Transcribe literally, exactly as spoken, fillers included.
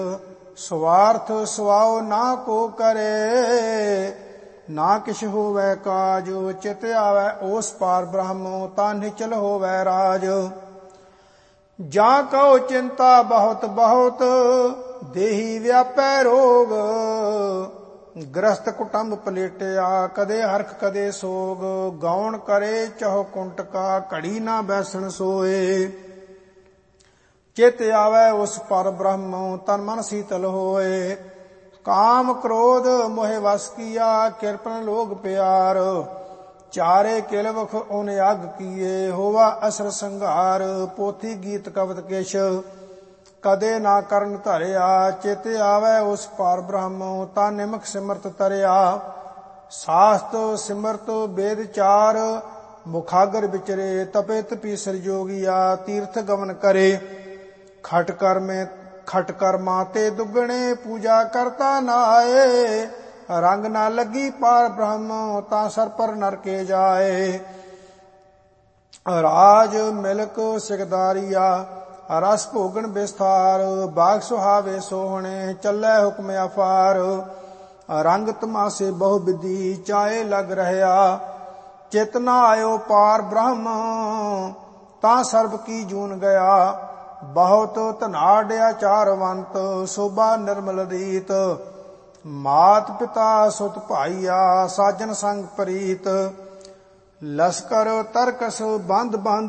ਸਵਾਰਥ ਸਵਾਉ ਨਾ ਕੋ ਕਰੇ, ਨਾ ਕਿਛ ਹੋਵੈ ਕਾਜ। ਚਿਤ ਆਵੈ ਓਸ ਪਾਰ ਬ੍ਰਹਮ, ਤਾ ਨਿਚਲ ਹੋਵੈ ਰਾਜ। ਜਾਂ ਕਉ ਚਿੰਤਾ ਬਹੁਤ ਬਹੁਤ, ਦੇਹੀ ਵਿਆਪੈ ਰੋਗ। ਗ੍ਰਸਤ ਕੁਟੰਬ ਪਲੇਟਿਆ, ਕਦੇ ਹਰਖ ਕਦੇ ਸੋਗ। ਗਾਉਣ ਕਰੇ ਚਹੁ ਕੁੰਟਕਾ, ਘੜੀ ਨਾ ਬੈਸਣ ਸੋਏ। ਚਿਤ ਆਵੈ ਉਸ ਪਰ ਬ੍ਰਹਮ, ਤਨ ਮਨ ਸੀਤਲ ਹੋਏ। ਕਾਮ ਕ੍ਰੋਧ ਮੋਹਿ ਵਸ ਕੀਆ, ਕਿਰਪਨ ਲੋਗ ਪਿਆਰ। ਚਾਰੇ ਕਿਲਵਖ ਓਨ ਅਗ ਕੀਏ, ਹੋਵਾ ਅਸਰ ਸੰਘਾਰ। ਪੋਥੀ ਗੀਤ ਕਵਤ ਕਿਛ, ਕਦੇ ਨਾ ਕਰਨ ਧਰਿਆ। ਚਿਤ ਆਵੈ ਉਸ ਪਾਰ ਬ੍ਰਹਮ, ਤਾ ਨਿਮਖ ਸਿਮਰਤ ਤਰਿਆ। ਸਾਸਤ ਸਿਮਰਤ ਵੇਦ ਚਾਰ, ਮੁਖਾਗਰ ਵਿਚਰੇ। ਤਪੇ ਤਪੀ ਸਿਰਜੋਗੀਆ, ਤੀਰਥ ਗਮਨ ਕਰੇ। ਖਟ ਕਰਮੇ ਖਟ ਕਰਮਾ ਤੇ ਦੁੱਗਣੇ, ਪੂਜਾ ਕਰਤਾ ਨਾਏ। ਰੰਗ ਨਾ ਲੱਗੀ ਪਾਰ ਬ੍ਰਹਮ, ਤਾਂ ਸਰ ਪਰ ਨਰਕੇ ਜਾਏ। ਰਾਜ ਮਿਲਕ ਸਿਕਦਾਰੀਆ, ਰਸ ਭੋਗਣ ਵਿਸਥਾਰ। ਬਾਗ ਸੁਹਾਵੇ ਸੋਹਣੇ, ਚੱਲੈ ਹੁਕਮ ਅਫਾਰ। ਰੰਗ ਤਮਾਸੇ ਬਹੁ ਵਿਧੀ, ਚਾਏ ਲਗ ਰਹਿਆ। ਚਿਤ ਨਾ ਆਇਓ ਪਾਰ ਬ੍ਰਹਮ, ਤਾਂ ਸਰਬ ਕੀ ਜੂਨ ਗਿਆ। ਬਹੁਤ ਧਨਾਢ ਆਚਾਰਵੰਤ, ਸੋਭਾ ਨਿਰਮਲ ਰੀਤ। ਮਾਤ ਪਿਤਾ ਸੁਤ ਭਾਈਆ, ਸਾਜਨ ਸੰਗ ਪ੍ਰੀਤ। ਲਸਕਰ ਤਰਕਸ ਬੰਦ ਬੰਦ,